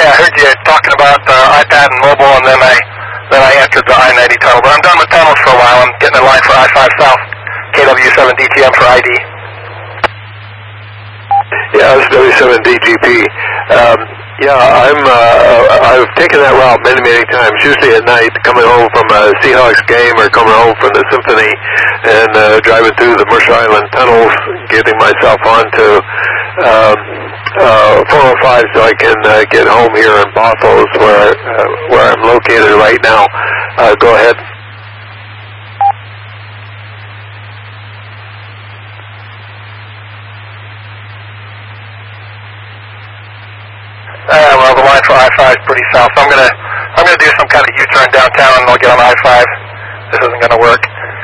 Okay, I heard you talking about iPad and mobile, and then I entered the I-90 tunnel. But I'm done with tunnels for a while. I'm getting in line for I-5 South, KW7DTM for ID. Yeah, it's W7DGP. I've taken that route many, many times, usually at night, coming home from a Seahawks game or coming home from the Symphony and driving through the Mercer Island tunnels, getting myself onto 405 so I can get home here in Bothos where I'm located right now. Go ahead. Well, the line for I-5 is pretty south, so I'm gonna do some kind of U-turn downtown, and I'll get on I-5. This isn't gonna work.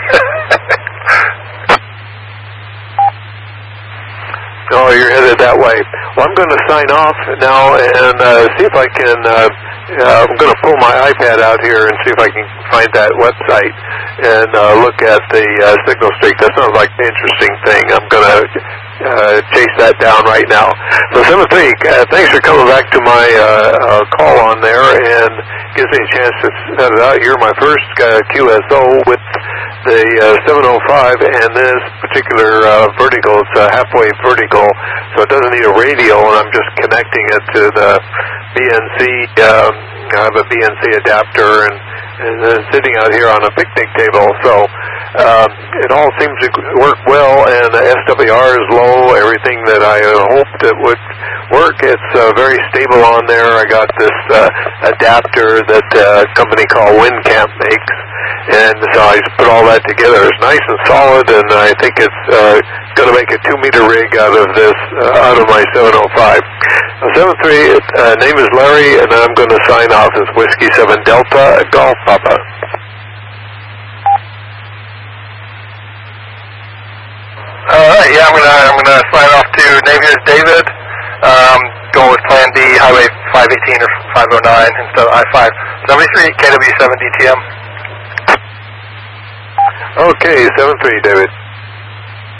Oh, you're headed that way. Well, I'm going to sign off now and see if I can, I'm going to pull my iPad out here and see if I can find that website and look at the signal streak. That sounds like an interesting thing. I'm going to chase that down right now. So 7-3, thanks for coming back to my call on there, and gives me a chance to set it out. You're my first QSO with the 705, and this particular vertical, it's a half-wave vertical, so it doesn't need a radio, and I'm just connecting it to the BNC. I have a BNC adapter, and sitting out here on a picnic table, so it all seems to work well, and the SWR is low, everything that I hoped it would work. It's very stable on there. I got this adapter that a company called WinCamp makes, and so I just put all that together. It's nice and solid, and I think it's going to make a 2-meter rig out of this, out of my 705. 7-3, name is Larry, and I'm going to sign off as Whiskey 7 Delta Golf Papa. Alright, yeah, I'm gonna sign off to Navier's David. Going with Plan D, Highway 518 or 509 instead of I-5. 73, KW7 DTM. Okay, 7-3, David.